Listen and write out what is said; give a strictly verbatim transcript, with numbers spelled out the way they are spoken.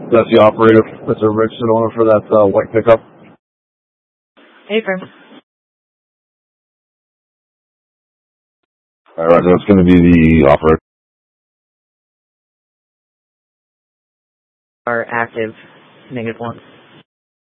That's the operator. That's a registered owner for that uh, white pickup. Hey, firm. All right, that's going to be the operator. Are active, negative one.